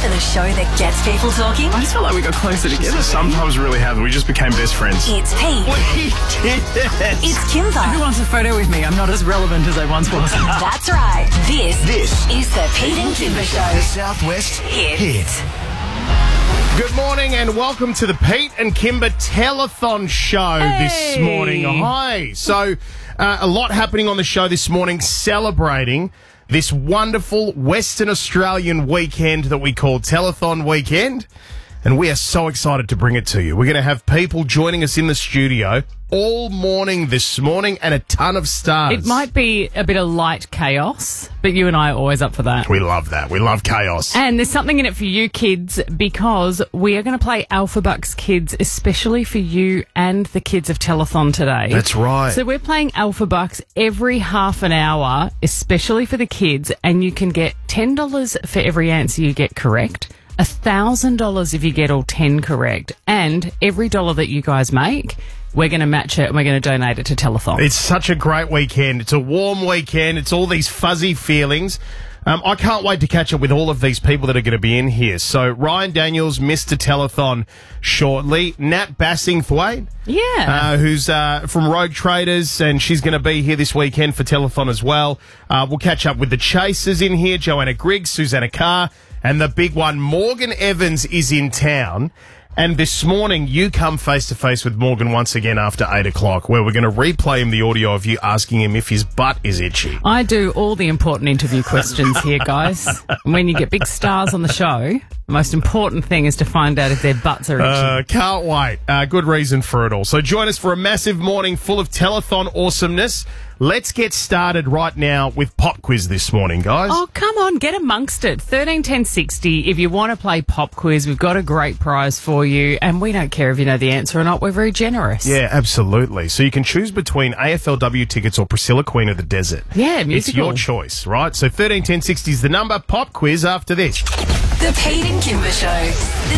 the show that gets people talking? I just felt like we got closer together. Sometimes we really have. We just became best friends. It's Pete. We did it. It's Kimber. Who wants a photo with me? I'm not as relevant as I once was. That's right. This is the Pete and Kimber Show. Southwest Hit. Good morning and welcome to the Pete and Kimber Telethon Show this morning. Hi. So, a lot happening on the show this morning, celebrating this wonderful Western Australian weekend that we call Telethon Weekend. And we are so excited to bring it to you. We're going to have people joining us in the studio all morning this morning and a ton of stars. It might be a bit of light chaos, but you and I are always up for that. We love that. We love chaos. And there's something in it for you kids because we are going to play Alpha Bucks Kids, especially for you and the kids of Telethon today. That's right. So we're playing Alpha Bucks every half an hour, especially for the kids, and you can get $10 for every answer you get correct. $1,000 if you get all 10 correct. And every dollar that you guys make, we're going to match it and we're going to donate it to Telethon. It's such a great weekend. It's a warm weekend. It's all these fuzzy feelings. I can't wait to catch up with all of these people that are going to be in here. So Ryan Daniels, Mr. Telethon shortly. Nat Bassingthwaite, who's from Rogue Traders, and she's going to be here this weekend for Telethon as well. We'll catch up with the Chasers in here, Joanna Griggs, Susanna Carr, and the big one, Morgan Evans, is in town. And this morning, you come face-to-face with Morgan once again after 8 o'clock, where we're going to replay him the audio of you asking him if his butt is itchy. I do all the important interview questions here, guys. And when you get big stars on the show, the most important thing is to find out if their butts are itchy. Can't wait. Good reason for it all. So join us for a massive morning full of telethon awesomeness. Let's get started right now with Pop Quiz this morning, guys. Oh, come on, get amongst it. 13 10 60. If you want to play Pop Quiz, we've got a great prize for you, and we don't care if you know the answer or not. We're very generous. Yeah, absolutely. So you can choose between AFLW tickets or Priscilla, Queen of the Desert. Yeah, musical. It's your choice, right? So 13 10 60 is the number. Pop Quiz after this. The Pete and Kimber Show. The